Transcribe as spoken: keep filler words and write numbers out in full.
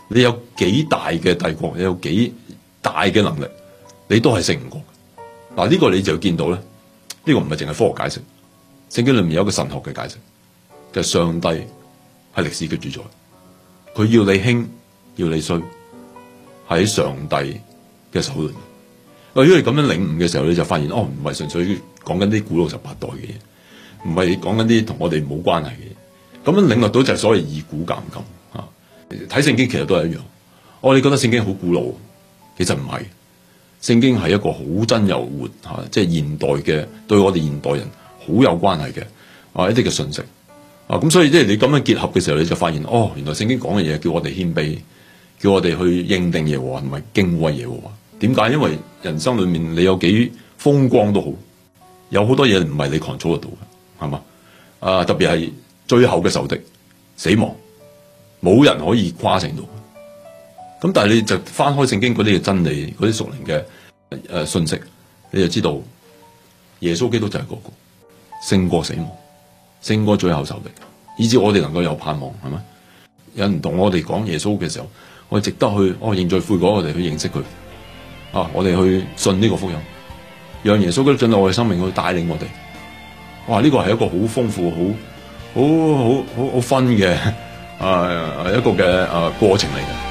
你有幾大嘅帝國，你有幾大嘅能力，你都係勝唔過。嗱，呢個你就見到咧，呢、這個唔係淨係科學解釋，聖經裏面有一個神學嘅解釋，就係、是、上帝係歷史嘅主宰，佢要你興，要你衰，喺上帝嘅手裏面。如果你咁樣領悟嘅時候，你就發現哦，唔係純粹講緊啲古老十八代嘅嘢，唔係講緊啲同我哋冇關係嘅嘢。咁樣領略到就係所謂以古鑑今嚇。睇聖經其實都係一樣。我哋覺得聖經好古老，其實唔係。聖經係一個好真又活嚇，即係現代嘅對我哋現代人好有關係嘅啊一啲嘅信息啊。咁所以即係你咁樣結合嘅時候，你就發現哦，原來聖經講嘅嘢叫我哋謙卑，叫我哋去認定耶和華同埋敬畏耶和華。點解？因為人生裏面你有幾風光都好，有好多嘢唔係你 control 得到嘅，係嘛？啊，特別係最後嘅仇敵死亡，冇人可以跨勝到。咁但係你就翻開聖經嗰啲嘅真理，嗰啲屬靈嘅誒信息，你就知道耶穌基督就係嗰個勝過死亡，勝過最後仇敵，以致我哋能夠有盼望，係咪？有人同我哋講耶穌嘅時候，我哋值得去哦認罪悔改，我哋去認識佢。啊！我哋去信呢個福音，讓耶穌基督進入我哋生命去帶領我哋。哇！呢個係一個好豐富、好好好好好分嘅啊一個嘅啊過程嚟嘅。